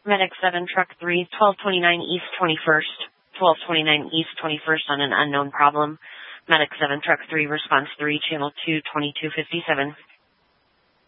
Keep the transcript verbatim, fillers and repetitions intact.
Medic seven, Truck three, twelve twenty-nine East twenty-first. twelve twenty-nine East twenty-first on an unknown problem. Medic seven, Truck three, Response three, Channel two, twenty-two fifty-seven.